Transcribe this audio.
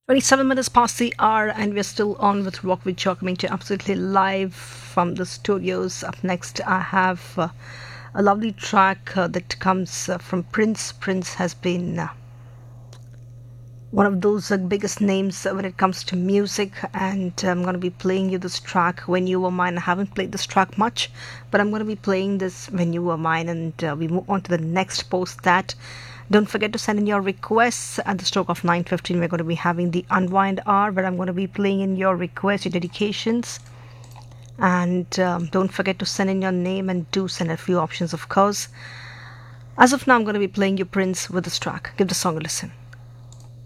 27 minutes past the hour, and we're still on with Rock with Joe, coming to you absolutely live from the studios. Up next, I have a lovely track that comes from Prince. Prince has been one of those biggest names when it comes to music, and I'm going to be playing you this track, When You Were Mine. I haven't played this track much, but I'm going to be playing this When You Were Mine, and we move on to the next post. That don't forget to send in your requests. At the stroke of 9:15, we're going to be having the Unwind Hour, where I'm going to be playing in your requests, your dedications, and don't forget to send in your name, and do send a few options, of course. As of now, I'm going to be playing you Prince with this track. Give the song a listen.